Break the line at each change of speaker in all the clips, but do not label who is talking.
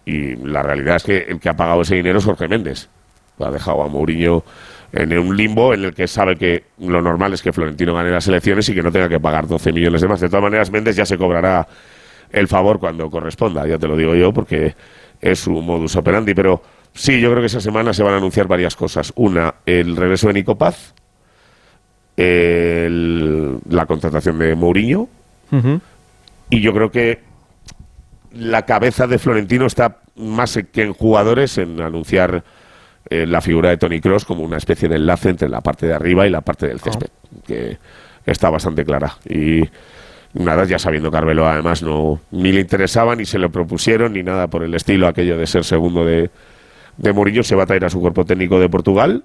Y la realidad es que el que ha pagado ese dinero es Jorge Méndez. Ha dejado a Mourinho en un limbo en el que sabe que lo normal es que Florentino gane las elecciones y que no tenga que pagar 12 millones de más. De todas maneras, Méndez ya se cobrará el favor cuando corresponda, ya te lo digo yo, porque es su modus operandi. Pero sí, yo creo que esa semana se van a anunciar varias cosas. Una, el regreso de Nico Paz, la contratación de Mourinho, y yo creo que la cabeza de Florentino está más que en jugadores en anunciar la figura de Toni Kroos como una especie de enlace entre la parte de arriba y la parte del césped, que está bastante clara. Y nada, ya sabiendo que Arbeloa además ni le interesaba, ni se lo propusieron, ni nada por el estilo, aquello de ser segundo de Mourinho, se va a traer a su cuerpo técnico de Portugal.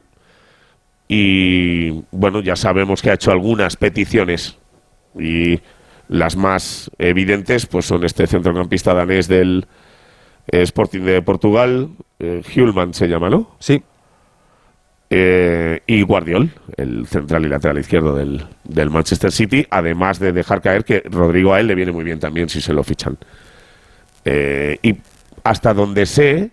Y bueno, ya sabemos que ha hecho algunas peticiones, y las más evidentes pues son este centrocampista danés del Sporting de Portugal, Hjulmand se llama, ¿no?
Sí.
Y Guardiol, el central y lateral izquierdo del Manchester City, además de dejar caer que Rodrigo a él le viene muy bien también si se lo fichan. Y hasta donde sé,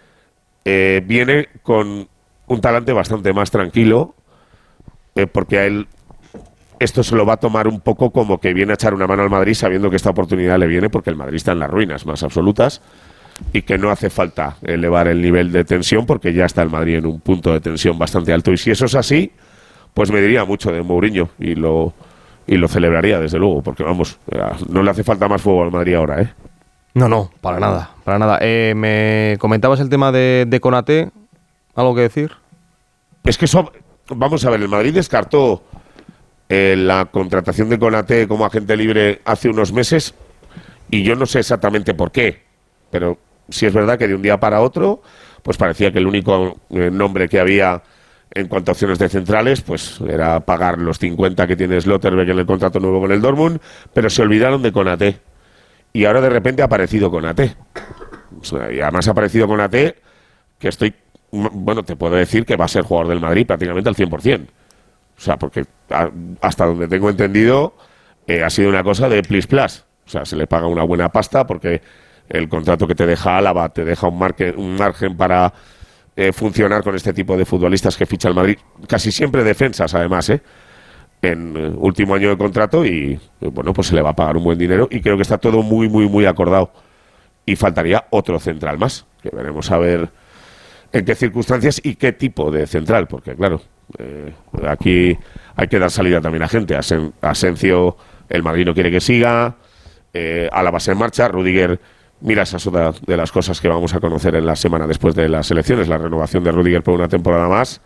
viene con un talante bastante más tranquilo, porque a él esto se lo va a tomar un poco como que viene a echar una mano al Madrid sabiendo que esta oportunidad le viene porque el Madrid está en las ruinas más absolutas y que no hace falta elevar el nivel de tensión porque ya está el Madrid en un punto de tensión bastante alto. Y si eso es así, pues me diría mucho de Mourinho y lo celebraría, desde luego, porque vamos, no le hace falta más fuego al Madrid ahora, ¿eh?
No, para nada, para nada. Me comentabas el tema de Konaté, ¿algo que decir?
Es que eso, vamos a ver, el Madrid descartó la contratación de Konaté como agente libre hace unos meses y yo no sé exactamente por qué, pero sí es verdad que de un día para otro pues parecía que el único nombre que había en cuanto a opciones de centrales pues era pagar los 50 que tiene Slotterbeck en el contrato nuevo con el Dortmund, pero se olvidaron de Konaté y ahora de repente ha aparecido Konaté. O sea, y además ha aparecido Konaté que te puedo decir que va a ser jugador del Madrid prácticamente al 100%. O sea, porque hasta donde tengo entendido ha sido una cosa de plis plas. O sea, se le paga una buena pasta porque el contrato que te deja Álava te deja un margen para funcionar con este tipo de futbolistas que ficha el Madrid. Casi siempre defensas, además, en último año de contrato y, bueno, pues se le va a pagar un buen dinero y creo que está todo muy, muy, muy acordado. Y faltaría otro central más, que veremos a ver en qué circunstancias y qué tipo de central, porque, claro, aquí hay que dar salida también a gente. Asencio, el Madrid no quiere que siga, Álava se en marcha, Rüdiger, mira, esa es otra de las cosas que vamos a conocer en la semana después de las elecciones, la renovación de Rüdiger por una temporada más.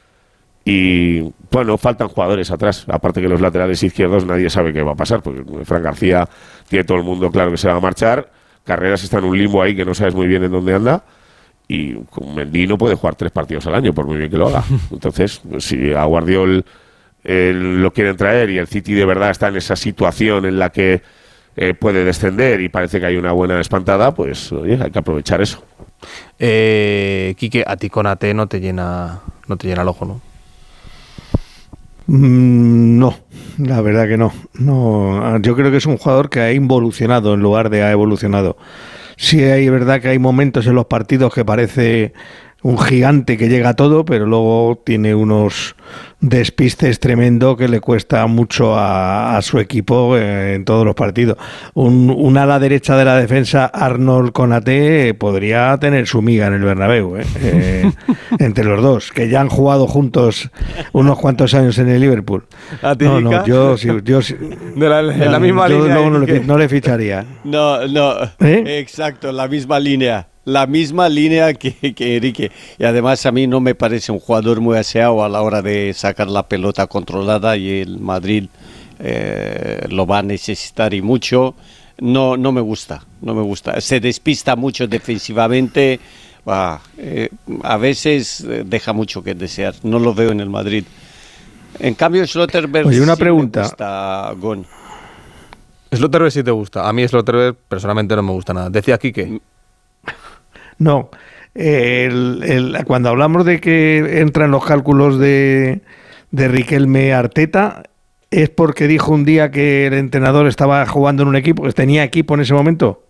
Y bueno, faltan jugadores atrás, aparte que los laterales izquierdos nadie sabe qué va a pasar, porque Fran García tiene todo el mundo claro que se va a marchar, Carreras está en un limbo ahí que no sabes muy bien en dónde anda, y con Mendy no puede jugar 3 partidos al año, por muy bien que lo haga. Entonces, si a Guardiol lo quieren traer y el City de verdad está en esa situación en la que puede descender y parece que hay una buena espantada, pues oye, hay que aprovechar eso.
Quique, a ti Konaté no te llena el ojo, ¿no?
No, la verdad que no. Yo creo que es un jugador que ha involucionado en lugar de ha evolucionado. Sí, es verdad que hay momentos en los partidos que parece un gigante que llega a todo, pero luego tiene unos despistes tremendo que le cuesta mucho a su equipo en todos los partidos. Un ala derecha de la defensa, Arnold Konaté, podría tener su miga en el Bernabéu, entre los dos, que ya han jugado juntos unos cuantos años en el Liverpool. Yo
en la misma línea.
No le ficharía.
No, exacto, la misma línea. La misma línea que Enrique. Y además a mí no me parece un jugador muy aseado a la hora de sacar la pelota controlada y el Madrid lo va a necesitar y mucho. No me gusta. Se despista mucho defensivamente. A veces deja mucho que desear. No lo veo en el Madrid. En cambio, Schlotterbeck.
Oye, una pregunta.
Me gusta, Gon.
Schlotterbeck sí te gusta. A mí Schlotterbeck personalmente no me gusta nada. Decía Quique.
No, cuando hablamos de que entra en los cálculos de Riquelme Arteta, ¿es porque dijo un día que el entrenador estaba jugando en un equipo, que tenía equipo en ese momento?